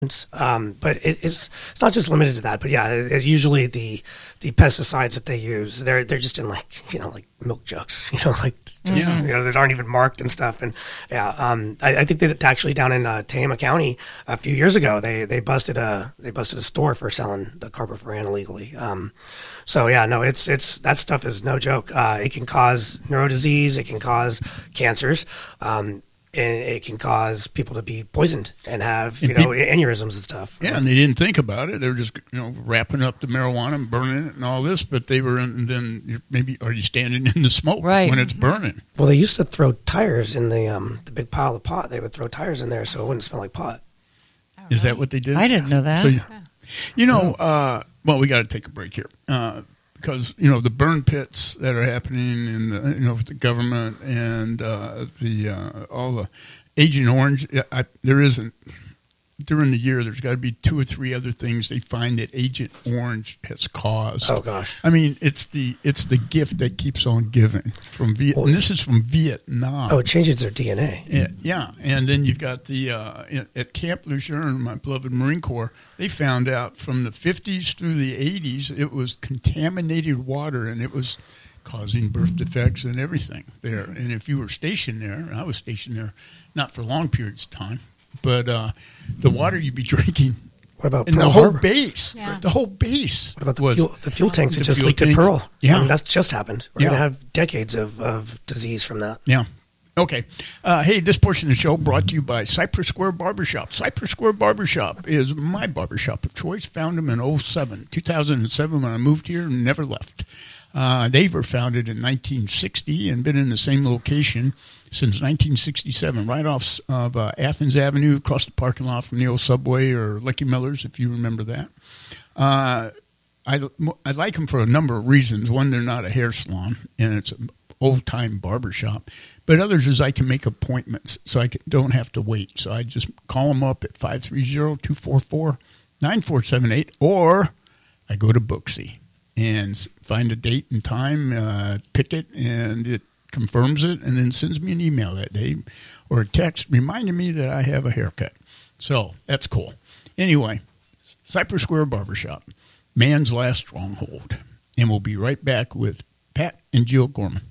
But it's not just limited to that. But yeah, usually the pesticides that they use, they're just in like milk jugs, like just, that aren't even marked and stuff. And yeah, I think that actually down in Tehama County a few years ago, they busted a store for selling the carbofuran illegally. So yeah, no, it's that stuff is no joke. It can cause neurodisease, it can cause cancers. And it can cause people to be poisoned and have, aneurysms and stuff. Yeah, and they didn't think about it. They were just, wrapping up the marijuana and burning it and all this. But they were, are you standing in the smoke when it's burning? Well, they used to throw tires in the big pile of pot. They would throw tires in there so it wouldn't smell like pot. Oh, really? Is that what they did? I didn't know that. So, well, we got to take a break here. Because, the burn pits that are happening in with the government and all the Agent Orange, there isn't. During the year, there's got to be 2 or 3 other things they find that Agent Orange has caused. Oh, gosh. I mean, it's the gift that keeps on giving. And this is from Vietnam. Oh, it changes their DNA. Yeah. And then you've got at Camp Lejeune, my beloved Marine Corps, they found out from the 50s through the 80s, it was contaminated water, and it was causing birth defects and everything there. And if you were stationed there, and I was stationed there not for long periods of time, but the water you'd be drinking, what about and Pearl the whole Harbor? base, the whole base. What about the fuel tanks that just leaked at Pearl? Yeah, I mean, that's just happened. We're going to have decades of disease from that. Yeah. Okay. Hey, this portion of the show brought to you by Cypress Square Barbershop. Cypress Square Barbershop is my barbershop of choice. Found them in 2007 when I moved here and never left. They were founded in 1960 and been in the same location since 1967, right off of Athens Avenue, across the parking lot from the old Subway or Lucky Miller's, if you remember that. I like them for a number of reasons. One, they're not a hair salon, and it's an old-time barbershop. But others is I can make appointments, so I don't have to wait. So I just call them up at 530-244-9478, or I go to Booksy and find a date and time, pick it, and it confirms it, and then sends me an email that day or a text reminding me that I have a haircut. So that's cool. Anyway, Cypress Square Barbershop, man's last stronghold. And we'll be right back with Pat and Jill Gorman.